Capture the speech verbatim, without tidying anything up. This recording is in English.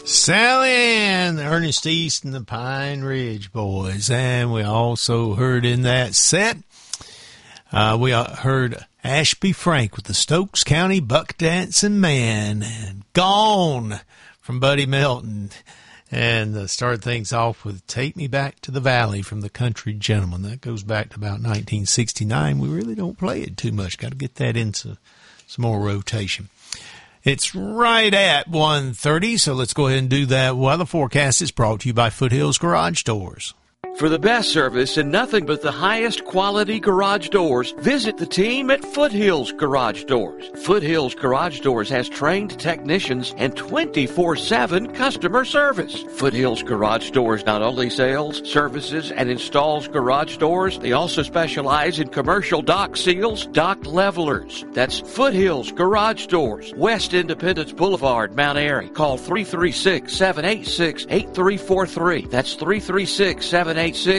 Sally Ann, Ernest East and the Pine Ridge Boys. And we also heard in that set, uh, we heard Ashby Frank with the Stokes County Buck Dancing Man, and Gone from Buddy Melton. And uh, start things off with Take Me Back to the Valley from the Country Gentleman. That goes back to about nineteen sixty-nine. We really don't play it too much. Got to get that into some more rotation. It's right at one thirty, so let's go ahead and do that. Weather forecast is brought to you by Foothills Garage Doors. For the best service and nothing but the highest quality garage doors, visit the team at Foothills Garage Doors. Foothills Garage Doors has trained technicians and twenty-four seven customer service. Foothills Garage Doors not only sells, services, and installs garage doors, they also specialize in commercial dock seals, dock levelers. That's Foothills Garage Doors, West Independence Boulevard, Mount Airy. Call three three six, seven eight six, eight three four three. That's three three six, seven eight six,